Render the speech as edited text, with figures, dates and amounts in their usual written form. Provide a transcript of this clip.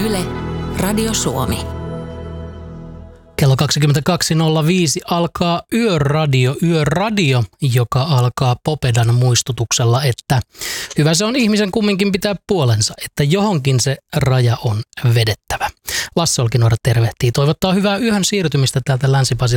Yle, Radio Suomi. Kello 22.05 alkaa Yöradio, joka alkaa Popedan muistutuksella, että hyvä se on ihmisen kumminkin pitää puolensa, että johonkin se raja on vedettävä. Lasse Olkinuora tervehtii, toivottaa hyvää yön siirtymistä täältä Länsi-Pasilan